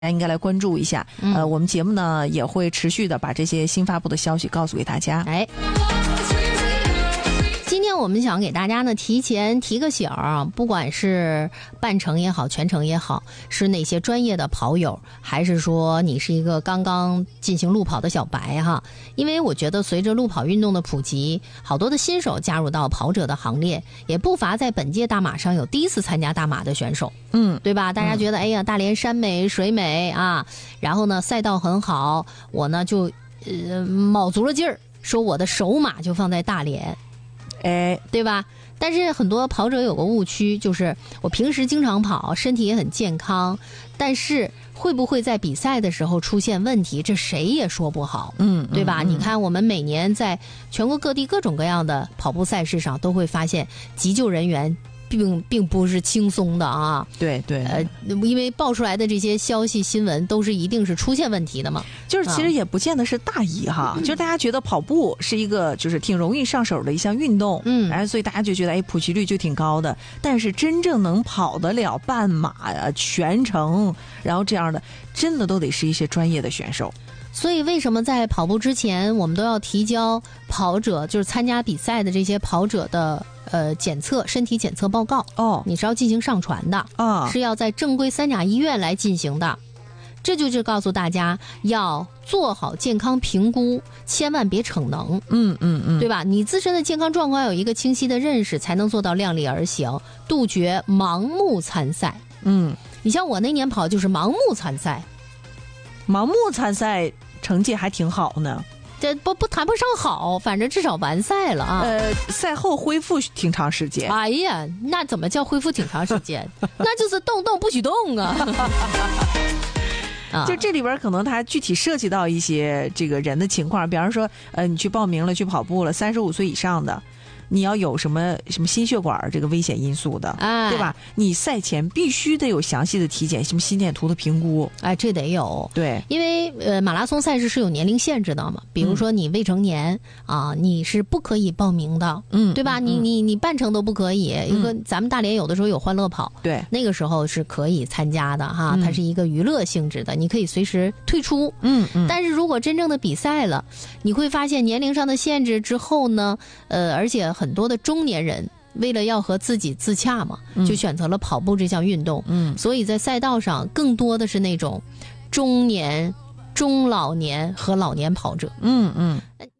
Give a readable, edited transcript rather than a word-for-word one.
大家应该来关注一下。我们节目呢也会持续的把这些新发布的消息告诉给大家。 今天我们想给大家呢提前提个醒儿，不管是半程也好，全程也好，是哪些专业的跑友，还是说你是一个刚刚进行路跑的小白哈，因为我觉得随着路跑运动的普及，好多的新手加入到跑者的行列，也不乏在本届大马上有第一次参加大马的选手，对吧？大家觉得哎呀，大连山美水美啊，然后呢赛道很好，我呢就卯足了劲儿，说我的首马就放在大连。对吧？但是很多跑者有个误区，就是我平时经常跑，身体也很健康，但是会不会在比赛的时候出现问题，这谁也说不好，对吧？你看我们每年在全国各地各种各样的跑步赛事上，都会发现急救人员并不是轻松的啊， 对， 因为爆出来的这些消息新闻都是一定是出现问题的嘛， 就是其实也不见得是大意哈，就是大家觉得跑步是一个就是挺容易上手的一项运动，然后所以大家就觉得普及率就挺高的，但是真正能跑得了半马全程，然后这样的真的都得是一些专业的选手。 所以为什么在跑步之前我们都要提交跑者，就是参加比赛的这些跑者的身体检测报告你是要进行上传的是要在正规三甲医院来进行的。这就是告诉大家要做好健康评估，千万别逞能，对吧？你自身的健康状况有一个清晰的认识，才能做到量力而行，杜绝盲目参赛。你像我那年跑就是盲目参赛， 成绩还挺好呢。 这不谈不上好，反正至少完赛了啊。 赛后恢复挺长时间。 哎呀，那怎么叫恢复挺长时间？那就是动不许动啊。 就这里边可能它具体涉及到一些这个人的情况，比方说你去报名了去跑步了，35岁以上的，你要有什么心血管这个危险因素的，对吧？你赛前必须得有详细的体检，什么心电图的评估， 这得有。 对， 因为马拉松赛事是有年龄限制的嘛，比如说你未成年你是不可以报名的，对吧？你半程都不可以。咱们大连有的时候有欢乐跑， 对， 那个时候是可以参加的哈，它是一个娱乐性质的，你可以随时退出。但是如果真正的比赛了，你会发现年龄上的限制之后呢，而且很多的中年人为了要和自己自洽嘛，就选择了跑步这项运动。所以在赛道上更多的是那种中年、中老年和老年跑者。